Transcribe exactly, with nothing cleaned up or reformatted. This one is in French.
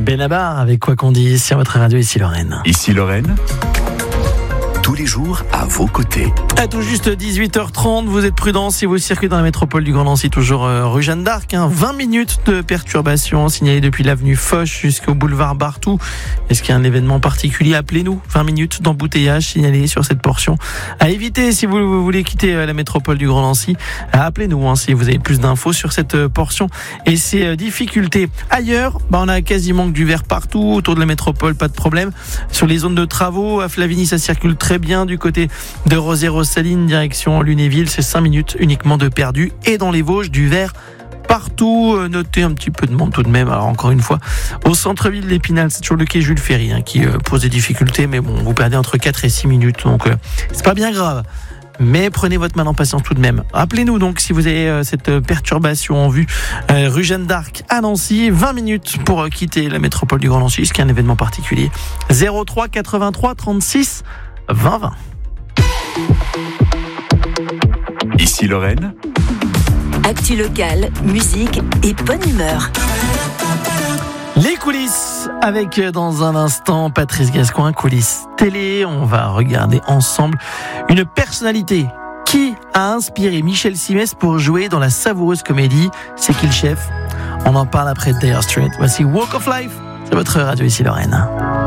Benabar avec Quoi qu'on dise sur votre radio, ici Lorraine. Ici Lorraine, tous les jours à vos côtés. À tout juste dix-huit heures trente, vous êtes prudents si vous circulez dans la métropole du Grand Nancy, toujours euh, rue Jeanne d'Arc. Hein, vingt minutes de perturbation signalées depuis l'avenue Foch jusqu'au boulevard Barthou. Est-ce qu'il y a un événement particulier? Appelez-nous. vingt minutes d'embouteillage signalé sur cette portion. À éviter si vous voulez quitter euh, la métropole du Grand Nancy. Appelez-nous hein, si vous avez plus d'infos sur cette euh, portion et ses euh, difficultés. Ailleurs, bah, on a quasiment que du vert partout. Autour de la métropole, pas de problème. Sur les zones de travaux, à Flavigny, ça circule très bien. Du côté de Rosières-aux-Salines, direction Lunéville, c'est cinq minutes uniquement de perdu. Et dans les Vosges, du vert partout. Notez un petit peu de monde tout de même. Alors encore une fois, au centre-ville d'Épinal, c'est toujours le quai Jules Ferry hein, qui euh, pose des difficultés. Mais bon, vous perdez entre quatre et six minutes. Donc euh, c'est pas bien grave. Mais prenez votre mal en patience tout de même. Appelez-nous donc si vous avez euh, cette perturbation en vue. Euh, rue Jeanne d'Arc à Nancy, vingt minutes pour euh, quitter la métropole du Grand Nancy. Est-ce qu'il y a un événement particulier? zéro trois quatre-vingt-trois trente-six vingt vingt. Ici Lorraine, actu locale, musique et bonne humeur. Les coulisses avec dans un instant Patrice Gascoin, coulisses télé. On va regarder ensemble une personnalité qui a inspiré Michel Simès pour jouer dans la savoureuse comédie C'est qui le chef? On en parle après Dire Straits. Voici Walk of Life, c'est votre radio ici Lorraine.